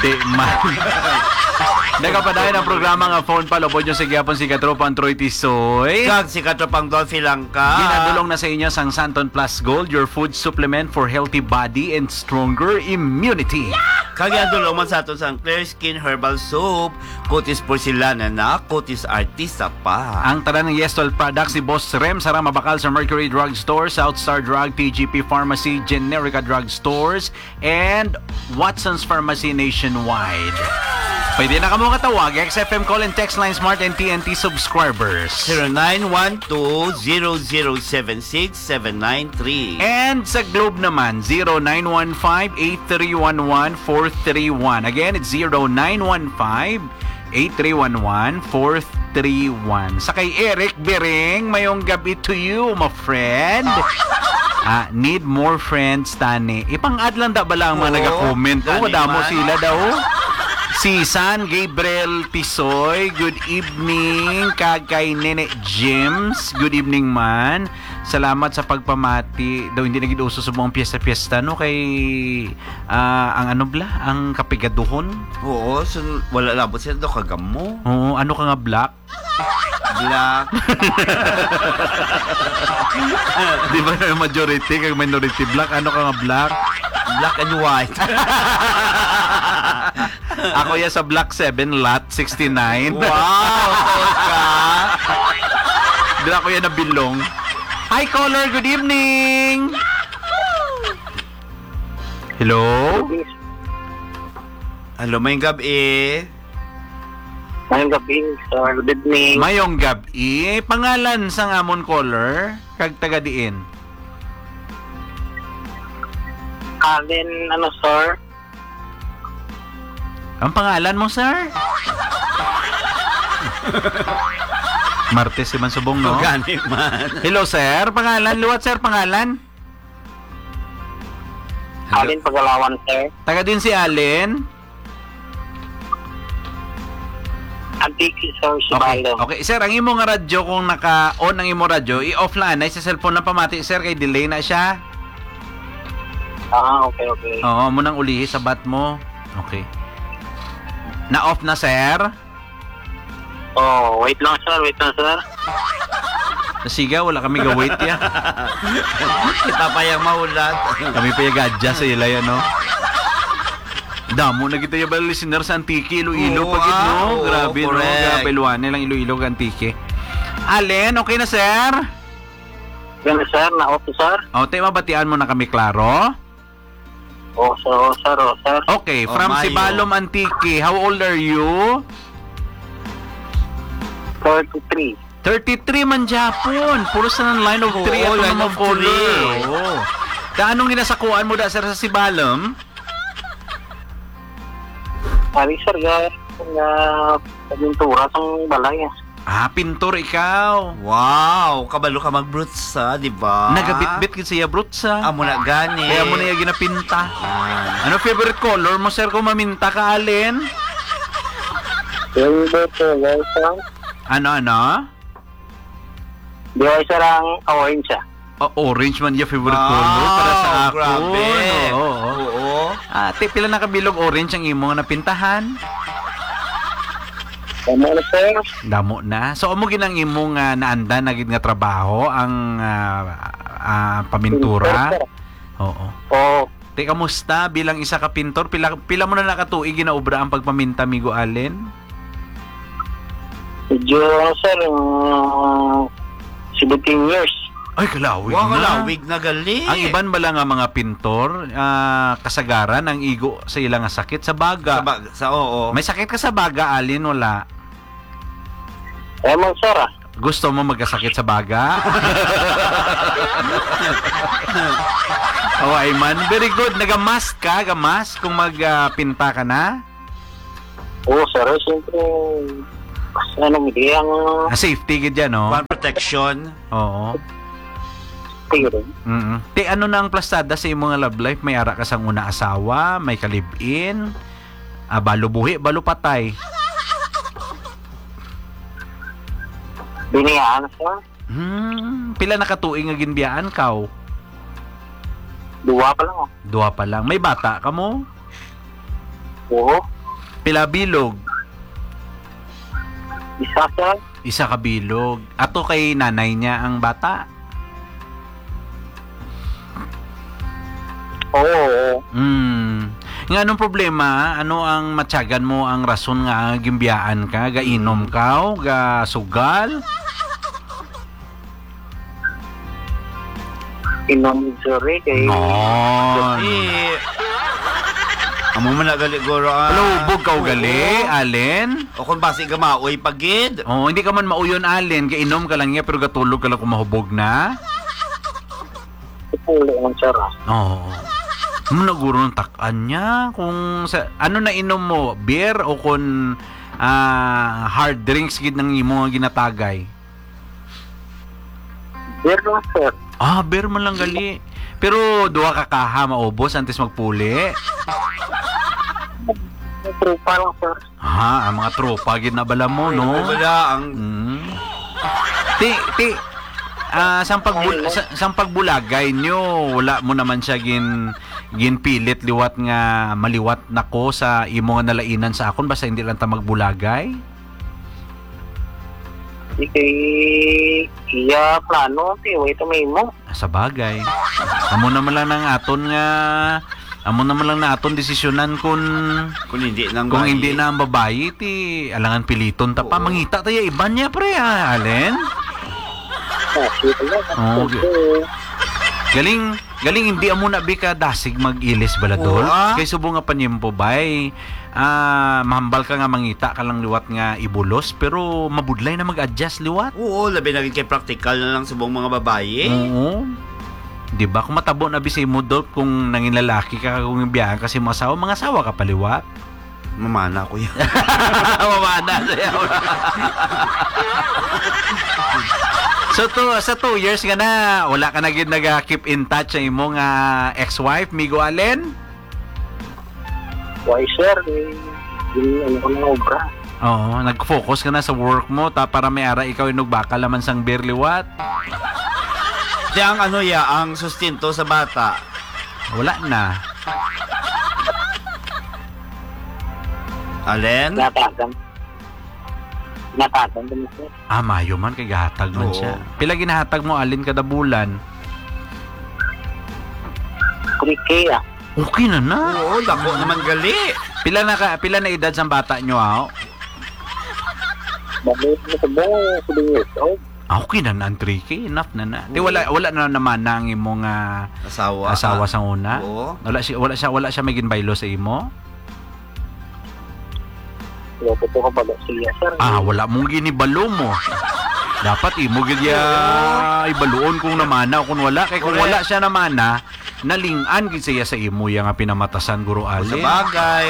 Di man. Nagapadayon ang programa nga phone palubod nyo sa gyapon si Katropang Troy Tisoy. Kag si Katropang Dolphy Langka. Ginadulong na sa inyo sang Santon Plus Gold, your food supplement for healthy body and stronger immunity. Kag ginadulong man sa ato sang Clear Skin Herbal Soap, Kutis Porcelana na, Kutis Artista pa. Ang tanan ng Yestol products ni Boss Rem Sara mabakal sa Mercury Drug Store, Southstar Drug, TGP Pharmacy, Generica Drug Stores, and Watson's Pharmacy nationwide. Pwede na kamo katawag, XFM call and text line smart and TNT subscribers. 0912-0076-793. And sa Globe naman, 0915-8311-431. Again, it's 0915-8311-431. Sa kay Eric Bering, mayong gabi to you, my friend. Need more friends, tani. Ipang-add lang da ba lang mga nag-comment? Madamo sila daw. Si San Gabriel Tisoy, good evening. Kay Nene James, good evening man. Salamat sa pagpamati. Daw hindi naging uso sa buong piyesta-piyesta, no? Kay, ang kapigaduhon. Oo, so, wala labot siya daw kagamo. Oo, ano ka nga black? Black. Di ba majority kag minority black? Ano ka nga black? Black and white. Ako ya sa Block 7, Lot 69. Wow, ka. Doon ako yan nabilong. Hi, caller. Good evening. Hello? Hello, may gabi. Mayong gabi, sir. Good evening. Mayong gabi. Pangalan sang amon caller? Kag taga diin? Alin, sir? Ang pangalan mo, sir? Martes man subong, no? Organic man. Hello, sir. Pangalan? Luwat, sir. Pangalan? Alin Pagalawan, sir. Taga din si Allen. Antiki, sir. Okay. Sibalo. Okay, sir. Ang imo nga radyo, kung naka-on ang imo radyo, i-off lang. Sa cellphone na pamati, sir. Kay delay na siya. Okay. Oo, munang ulihi sa bat mo. Okay. Na-off na, sir? Oh, wait lang, sir. Sige, wala kami ga-wait ya. Kita pa yung maulat. Kami pa yung gadya sa ila yan, no? Damo na kita yung listener sa Antique, Iloilo, pagit, no? Grabe, no? Correct. Grabe, Luwane lang, Iloilo, Antique. Allen, okay na, sir? Yan, sir. Na-off, sir. O, tayo mabatian mo na kami, klaro? Sir. Okay, from Mayo. Sibalom, Antique, how old are you? 33. 33 man Japon. Puro sa ng line of 3 at line mga of color. three. Oo. Kaanong ginasakuan mo da, sir, sa Sibalom? Ari, sir, pintura sang balay. Pintor ikaw. Wow, kabalo ka mag-brutes ha, di ba? Nagabit-bit ka siya, brutsa. Amo na gani. Kaya mo na yung ginapinta. Ano favorite color mo, sir, kung maminta ka, Allen? Yung beto, sir. Ano? Di ba, sir, ang orange, siya. Orange man yung favorite color para sa ako. Grabe. Oo. Pila na kabilog orange ang imo na pintahan. Tama na, sir. Damo na. So, amo ginang imong naanda na gid nga trabaho ang pamintura. Sir. Oo. Oh, Te, kamusta bilang isa ka pintor? Pila mo na nakatuig ginaobra ang pagpaminta, Migo Allen? medyo, sir, 17 years. Ay, kalawig Wow, na. kalawig na gali. Ang iban bala nga mga pintor, kasagaran ang igo sa ilang nga sakit sa baga. Oo. May sakit ka sa baga, Allen, wala? Eman, sir, Gusto mo magkasakit sa baga? Oh, man. Very good. Nagamask ka, gamas kung magpinta ka na. Oo, sir, siyempre, hindi ang Safety gid yan, no? One protection. Oo. tigre. Te, ano na ang plastada sa imong love life? May ara ka sang una asawa, may kalib-in, balo buhi, balo patay. Biniyaan, sir. Pila na katuig nga ginbiyaan kaw? 2 pa lang, Duha pa lang. May bata ka mo? Oo. Pila bilog? Isa, sir. Isa ka bilog. Ato kay nanay niya ang bata? Oo. Nga anong problema? Ano ang matyagan mo ang rason nga gimbiyaan ka? Gainom ka? O ga sugal? Inom, sir, kay... Non. Eh, amo man na gali guro ah. Palubog ka o gali, Allen? O kung basi ka maoy pagid. Oh, hindi ka man mauyon, Allen. Gainom ka lang niya pero gatulog ka lang kung mahubog na. Ipulo ng sir. Oo. Ano na guro ng takan niya? Kung sa, ano na inom mo? Beer o kung hard drinks gid ng imo nga ginatagay? Beer lang, sir. Beer man lang gali. Pero duha ka kaha maubos antes magpuli. Trupa lang, sir. Ang mga tropa gid na bala mo, no? Wala ang Sang pagbulagay nyo, wala mo naman siya ginpilit liwat nga maliwat nako sa imo nga nalainan sa akon basta hindi lang ta magbulagay. Di kay... Iya, plano, wait may mo. Sa bagay. Amo naman lang ng aton nga amo naman lang na aton desisyonan kung hindi nang kung bayi. hindi na ang babae ti alangan piliton ta pa Oo. mangita tayo iba niya pre Allen. Dito lang. Oo, Galing hindi amo na bi ka dasig mag-ilis baladol. Oo, Kay subo nga panyempo bay. Mahambal ka nga mangita ka lang liwat nga ibulos pero mabudlay na mag-adjust liwat. Oo, labi na rin kay practical na lang sa buong mga babae. Oo. Di ba kung matabo na bisay mo Dolph kung nangin lalaki ka kung biyahan kasi mga asawa ka paliwat. Mamana ko yan. Mamana sayo. Sa 2 years nga na, wala ka na gid nag-keep in touch sa imong ex-wife, Migo Allen? Why, sir? Ano ko na obra? Oo, nag-focus ka na sa work mo para may ara ikaw inugbaka laman sang beer liwat. Diyan ang ang sustento sa bata. Wala na. Allen? Natagan. Natagan din, sir. Mayo man kay gahatag man Oo. siya. Pila ginahatag mo Allen kada bulan? 3K, Okay na na. Oo, dako naman gali. Pila na edad sang bata nyo Balit mo sa buong 7 years old. Okay na na ang 3K, enough na na. Di wala na naman na ang imong asawa sa una. Oo. Wala siya may ginbaylo sa imo. Wala po ko pala siya, sir. Wala mong ginibalo mo. Dapat imo gid ibaluon kung namana kung wala kay kung wala siya namana, nalingan gid siya sa imo yang nga pinamatasan Guro Sa Allen. bagay.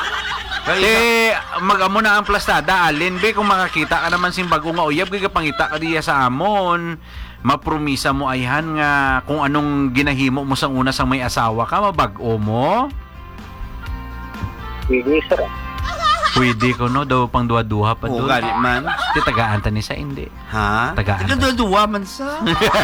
Mag-amo na ang plastada Allen be kung makakita ka naman sing bago nga uyab gid ka pangita ka diya sa amon. Mapromisa mo ayhan nga kung anong ginahimo mo sang una sang may asawa ka mabag-o mo. Hindi, sir. Pwede ko no daw pang duha-duha pa Oo, doon. gali man. Ti tagaan ta ni sa hindi. Ha? Tagaan. Nagduduwa man sa.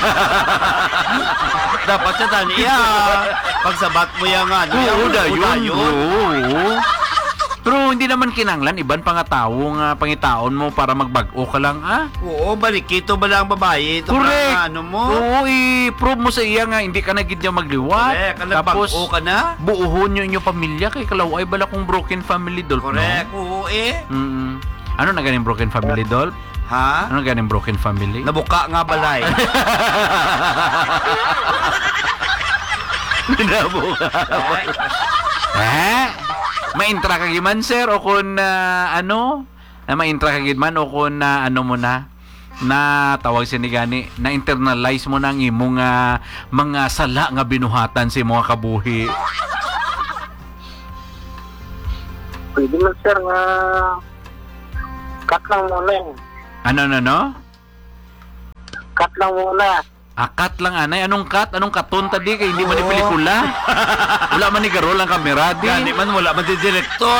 Dapat siya taniya. Pagsabat mo yung yun. Oo. Pero hindi naman kinanglan iban pa nga tao nga pangitaon mo para magbag-o ka lang Oo, balikito ba lang ang babae? Ito Correct. ba ano mo? Oo, i-prove mo sa iya nga hindi ka na gid niya magliwat. Correct. Tapos, ka na? buuhon nyo inyong pamilya kay kalaway bala kong broken family Dolph, Correct. no? Oo eh. Ano na ganing broken family Dolph? Ha? Ano ganing broken family? Nabuka nga balay. Nabuka. Maintra ka giman sir o kung maintra ka giman o kung ano mo na tawag sinigani na internalize mo na ang imong mga sala nga binuhatan sa mga kabuhi. Pwede man, sir, nga... Cut lang muna. Ano? Cut lang muna. Cut lang anay. Anong cut? Anong katon tadi kay hindi man ni pelikula? Wala man ni garol ang kamera di. Gani man, wala man di direktor.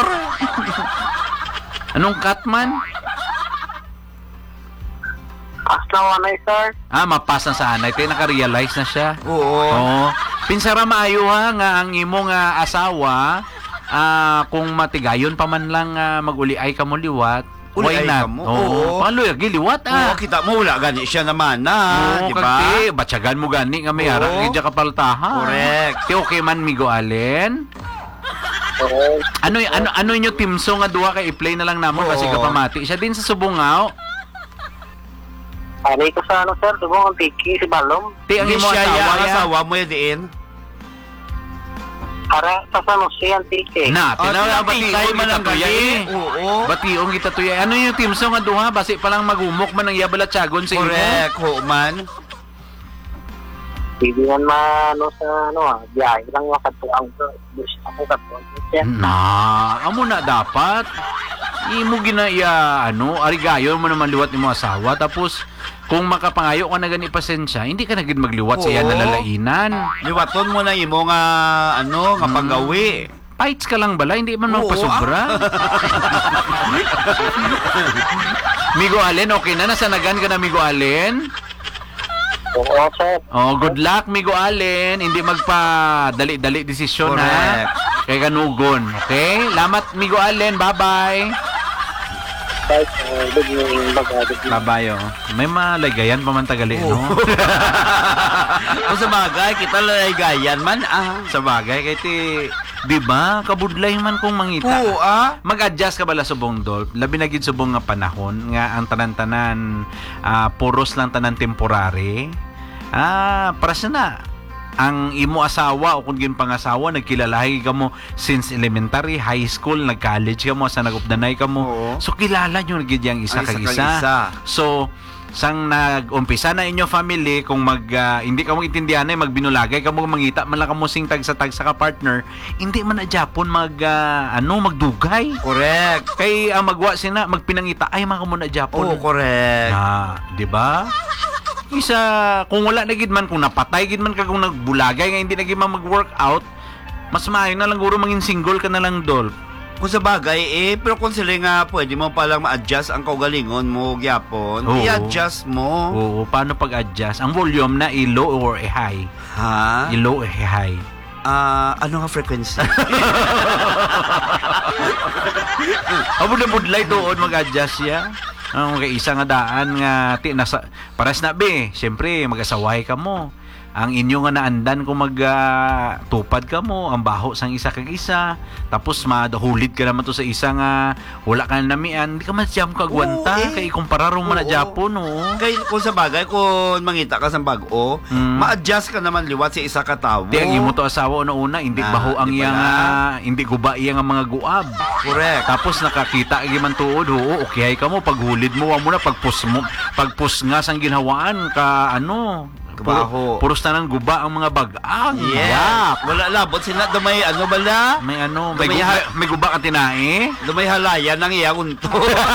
Anong cut man? Pass lang muna, sir. Mapas na sa anay. Tayo naka-realize na siya. Oo. Oo. Pinsara maayo nga ang imong asawa kung matigayon pa man lang mag-uliay ka mo liwat, why Uliay not? ka mo, oo. Pangaloy, giliwat Oo, kita mo, wala gani siya naman na, Oo, di ba? kagti, batsagan mo gani nga may Oo. harap gidya kapaltahan. Correct. Ti okay man Migo Allen. Oo. Ano inyo timso nga duha kay i-play na lang namo kasi Oo. kapamati. Siya din sa Subungaw. Ari ko sa sir, subong ang tiki si Balong. Ti ang Hindi imo siya asawa ang ya. asawa mo yun din. Para sa San Jose ang tiki. Na, Oh, tinaw tinapikay bationg man kita ang tuya gali. eh. Oo. Bationg kita tuya. Ano yung timso nga duha basi pa lang magumok man ang yabalatsagon sa imo. Correct, ho man. Hindi man sa biyahe lang makatuang ko. Gusto ako katuang ko siya. Na, amo na dapat. Imo ginaya arigayon mo naman liwat nimo asawa tapos kung makapangayo ka na gani pasensya, hindi ka na gid magliwat sa iyan Oo. nalalainan. Liwaton mo na imo nga, nga panggawi. Fights ka lang bala, hindi man Oo, magpasobra. Migo Allen, okay na? Nasanagan ka na, Migo Allen? Oo, sir. Oh, good luck, Migo Allen. Hindi magpa-dali-dali desisyon, Correct. ha? Kay kanugon, okay? Lamat, Migo Allen. Bye-bye. Kahit good morning, good morning. Bye-bye, oh. May malagayan pa man tagali, no? Kung sa bagay, kita lalagayan man, Sa bagay, kay ti... Di ba? Kabudlay man kung mangita. Oo, Mag-adjust ka bala subong Dolph. Labi na gid subong nga panahon nga ang tanan-tanan puros lang tanan temporary. Para sa na ang imo asawa o kung pangasawa nagkilalahi ka mo since elementary, high school, nag-college ka mo, sa nagupdanay ka mo. Oo. So kilala nyo gid yang isa Ang kag isa kag isa. isa. So sang nag-umpisa na inyo family kung hindi ka mo intindihan ay magbinulagay ka mo mangita man lang ka mo sing tag sa ka partner, hindi man na Japon magdugay. correct. Kay ang magwa sina magpinangita ay mga mo na Japon. Oo, correct. Di ba? Isa kung wala na gid man kung napatay gid man ka kung nagbulagay nga hindi na gid man mag-workout, mas maayo na lang guro mangin single ka na lang Dol. Kung sa bagay, pero kung sila nga pwede mo palang ma-adjust ang kaugalingon mo, gyapon, Oo. i-adjust mo. Oo, paano pag-adjust? Ang volume na i-low or i-high? Ha? I-low or i-high? Ano nga frequency? Abo na budlay doon mag-adjust siya. Ang isa nga daan nga paras na be, syempre mag-asaway ka mo. Ang inyo nga naandan kung magtupad ka mo, ang baho sang isa kag isa, tapos madahulid ka naman to sa isa nga wala ka na namian, hindi ka man siyam kagwanta, Oo, eh. kay kumpara mo na Oo. Japon, no? Kaya kung sa bagay, kung mangita ka sa bago, ma-adjust ka naman liwat sa isa ka tao. Di ang imo to asawa una hindi baho ang di iyang pala. hindi guba iyang mga guab. Correct. Tapos nakakita agi man tuod, oo, okay ka mo paghulid mo mo na pagpus nga sang ginhawaan ka Baho. puros na ng guba ang mga bagang. Yeah. Wala labot sila dumay bala? May guba ka tinae. Dumay halayan ng iya unto.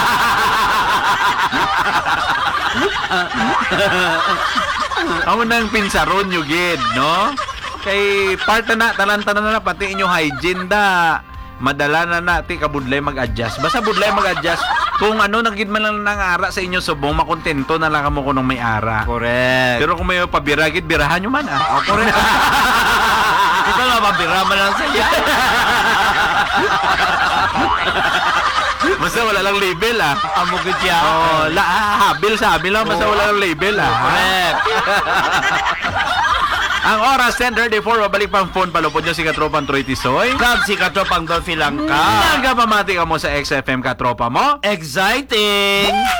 Amo nang pinsaron nyo gid, no? Kay parta na tanan-tanan na pati inyo hygiene da. Madala na nati kabudlay mag-adjust. Basta budlay mag-adjust. Kung nagid man lang nang ara sa inyo subong, makontento na lang kamo kunong may ara. Correct. Pero kung may pabira gid, birahan nyo man correct. Ito na mabira man lang sa iya. Basta wala lang label Amo gud siya. habil sa habil lang, basta wala lang label Correct. Ang oras 10:34, babalik pang phone palupod nyo si Katropang Troy Tisoy. Kag si Katropang Dolphy lang ka. Nagapamati ka mo sa XFM Katropa mo. Exciting!